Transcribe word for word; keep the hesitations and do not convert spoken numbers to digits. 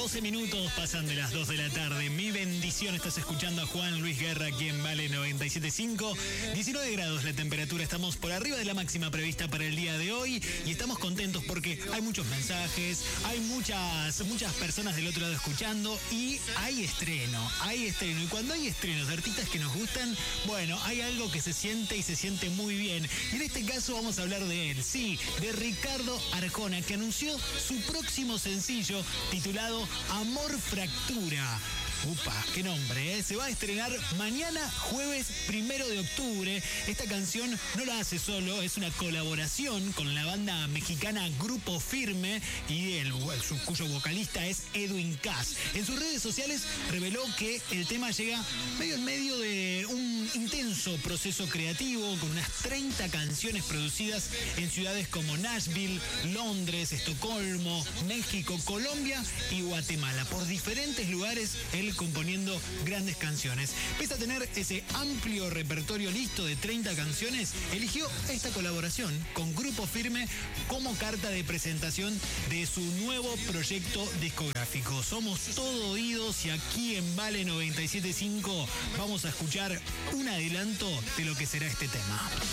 doce minutos pasan de las dos de la tarde. Mi bendición, estás escuchando a Juan Luis Guerra aquí en Vale noventa y siete punto cinco. diecinueve grados la temperatura, estamos por arriba de la máxima prevista para el día de hoy y estamos contentos porque hay muchos mensajes, hay muchas, muchas personas del otro lado escuchando y hay estreno, hay estreno. Y cuando hay estrenos de artistas que nos gustan, bueno, hay algo que se siente y se siente muy bien. Y en este caso vamos a hablar de él, sí, de Ricardo Arjona, que anunció su próximo sencillo titulado Amor Fractura. Upa, qué nombre, ¿eh? Se va a estrenar mañana, jueves primero de octubre. Esta canción no la hace solo, es una colaboración con la banda mexicana Grupo Firme y el, su, cuyo vocalista es Edwin Cass. En sus redes sociales reveló que el tema llega medio en medio de un intenso proceso creativo con unas treinta canciones producidas en ciudades como Nashville, Londres, Estocolmo, México, Colombia y Guatemala. Por diferentes lugares, él componiendo grandes canciones. Pese a tener ese amplio repertorio listo de treinta canciones, eligió esta colaboración con Grupo Firme como carta de presentación de su nuevo proyecto discográfico. Somos todo oídos y aquí en Vale noventa y siete punto cinco vamos a escuchar un adelanto de lo que será este tema.